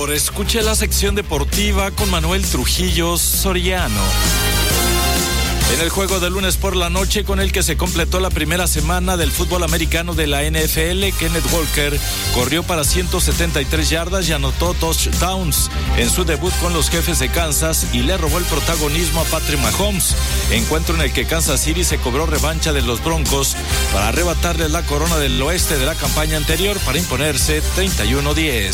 favor, escuche la sección deportiva con Manuel Trujillo Soriano. En el juego de lunes por la noche con el que se completó la primera semana del fútbol americano de la NFL, Kenneth Walker corrió para 173 yardas y anotó touchdowns en su debut con los Jefes de Kansas y le robó el protagonismo a Patrick Mahomes, encuentro en el que Kansas City se cobró revancha de los Broncos para arrebatarles la corona del oeste de la campaña anterior para imponerse 31-10.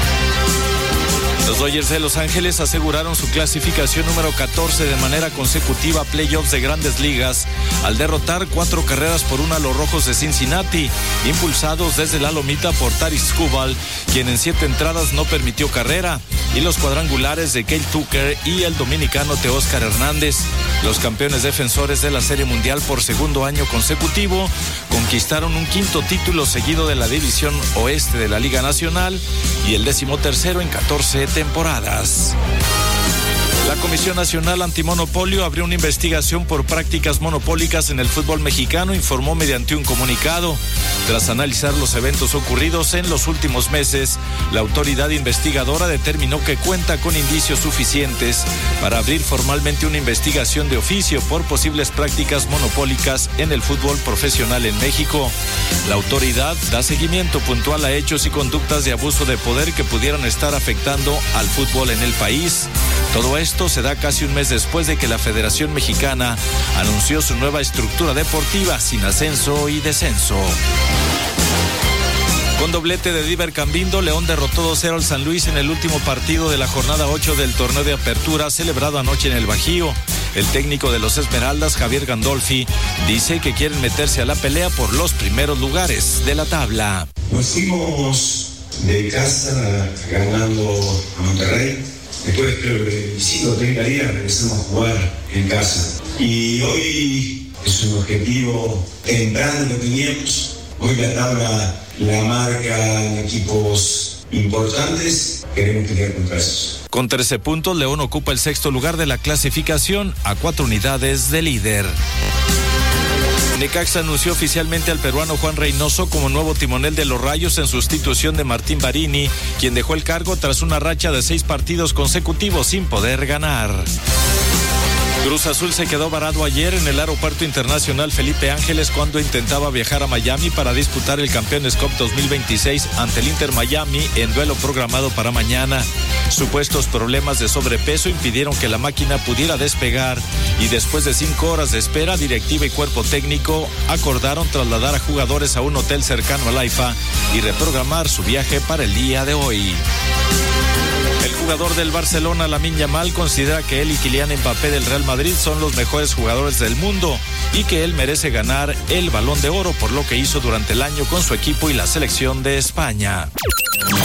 Los Dodgers de Los Ángeles aseguraron su clasificación número 14 de manera consecutiva a playoffs de Grandes Ligas al derrotar 4-1 a los Rojos de Cincinnati, impulsados desde la lomita por Tarik Skubal, quien en 7 entradas no permitió carrera, y los cuadrangulares de Cale Tucker y el dominicano Teóscar Hernández. Los campeones defensores de la Serie Mundial por segundo año consecutivo conquistaron un 5º título seguido de la División Oeste de la Liga Nacional y el 13º en 14 temporadas. La Comisión Nacional Antimonopolio abrió una investigación por prácticas monopólicas en el fútbol mexicano, informó mediante un comunicado. Tras analizar los eventos ocurridos en los últimos meses, la autoridad investigadora determinó que cuenta con indicios suficientes para abrir formalmente una investigación de oficio por posibles prácticas monopólicas en el fútbol profesional en México. La autoridad da seguimiento puntual a hechos y conductas de abuso de poder que pudieran estar afectando al fútbol en el país. Todo esto se da casi un mes después de que la Federación Mexicana anunció su nueva estructura deportiva sin ascenso y descenso. Con doblete de Diver Cambindo, León derrotó 2-0 al San Luis en el último partido de la jornada 8 del torneo de apertura celebrado anoche en el Bajío. El técnico de los Esmeraldas, Javier Gandolfi, dice que quieren meterse a la pelea por los primeros lugares de la tabla. Nos fuimos de casa ganando a Monterrey. Después, creo que 25 o 30 días regresamos a jugar en casa. Y hoy es un objetivo temprano que teníamos. Hoy la tabla la marca en equipos importantes. Queremos pelear contra esos. Con 13 puntos, León ocupa el 6º lugar de la clasificación a 4 unidades de líder. Necaxa anunció oficialmente al peruano Juan Reynoso como nuevo timonel de los Rayos en sustitución de Martín Barini, quien dejó el cargo tras una racha de 6 partidos consecutivos sin poder ganar. Cruz Azul se quedó varado ayer en el Aeropuerto Internacional Felipe Ángeles cuando intentaba viajar a Miami para disputar el Campeones Cup 2026 ante el Inter Miami en duelo programado para mañana. Supuestos problemas de sobrepeso impidieron que la máquina pudiera despegar y después de 5 horas de espera, directiva y cuerpo técnico acordaron trasladar a jugadores a un hotel cercano al AIFA y reprogramar su viaje para el día de hoy. El jugador del Barcelona, Lamine Yamal, considera que él y Kylian Mbappé del Real Madrid son los mejores jugadores del mundo y que él merece ganar el Balón de Oro por lo que hizo durante el año con su equipo y la selección de España.